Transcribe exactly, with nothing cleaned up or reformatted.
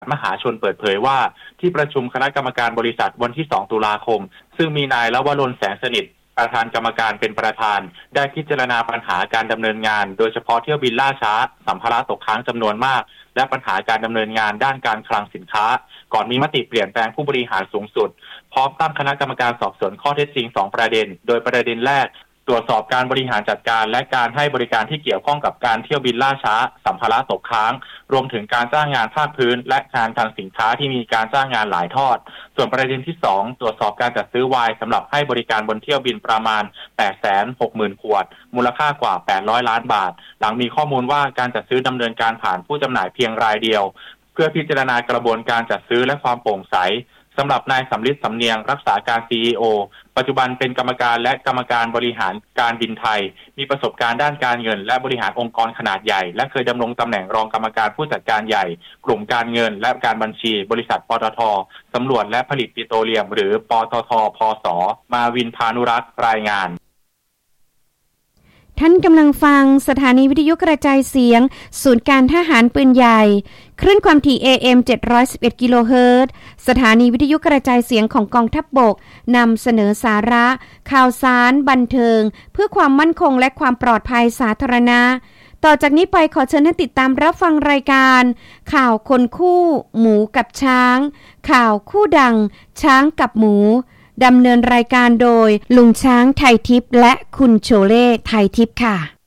มหาชนเปิดเผยว่าที่ประชุมคณะกรรมการบริษัทวันที่สองตุลาคมซึ่งมีนายลวรนแสงสนิทประธานกรรมการเป็นประธานได้พิจารณาปัญหาการดำเนินงานโดยเฉพาะเที่ยวบินล่าช้าสัมภาระตกค้างจำนวนมากและปัญหาการดำเนินงานด้านการคลังสินค้าก่อนมีมติเปลี่ยนแปลงผู้บริหารสูงสุดพร้อมตั้งคณะกรรมการสอบสวนข้อเท็จจริงสองประเด็นโดยประเด็นแรกตรวจสอบการบริหารจัดการและการให้บริการที่เกี่ยวข้องกับการเที่ยวบินล่าช้าสัมภาระตกค้างรวมถึงการจ้างงานภาคพื้นและการทางสินค้าที่มีการจ้างงานหลายทอดส่วนประเด็นที่สองตรวจสอบการจัดซื้อไวน์สำหรับให้บริการบนเที่ยวบินประมาณ แปดแสนหกหมื่น ขวดมูลค่ากว่าแปดร้อยล้านบาทหลังมีข้อมูลว่าการจัดซื้อดำเนินการผ่านผู้จำหน่ายเพียงรายเดียวเพื่อพิจารณากระบวนการจัดซื้อและความโปร่งใสสำหรับนายสำริดสำเนียงรักษาการ ซี อี โอ ปัจจุบันเป็นกรรมการและกรรมการบริหารการบินไทยมีประสบการณ์ด้านการเงินและบริหารองค์กรขนาดใหญ่และเคยดำรงตำแหน่งรองกรรมการผู้จัดการใหญ่กลุ่มการเงินและการบัญชีบริษัทปตท.สำรวจและผลิตปิโตรเลียมหรือปตท.พส.มาวินพานุรักษ์รายงานท่านกำลังฟังสถานีวิทยุกระจายเสียงศูนย์การทหารปืนใหญ่คลื่นความถี่ เอ เอ็ม เจ็ดร้อยสิบเอ็ด กิโลเฮิรตซ์สถานีวิทยุกระจายเสียงของกองทัพบกนำเสนอสาระข่าวสารบันเทิงเพื่อความมั่นคงและความปลอดภัยสาธารณะต่อจากนี้ไปขอเชิญท่านติดตามรับฟังรายการข่าวคนคู่หมูกับช้างข่าวคู่ดังช้างกับหมูดำเนินรายการโดยลุงช้างไทยทิพย์และคุณโชเล่ไทยทิพย์ค่ะ